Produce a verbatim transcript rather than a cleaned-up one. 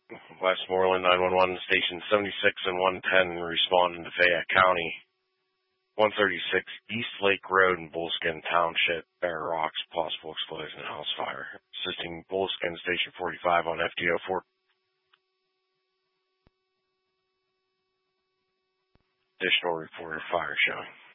Westmoreland nine one one, Station seventy-six and one ten responding to Fayette County. one thirty-six East Lake Road in Bullskin Township, Bear Rocks, possible explosion and house fire. Assisting Bullskin Station forty-five on F D O four. Additional report of fire showing.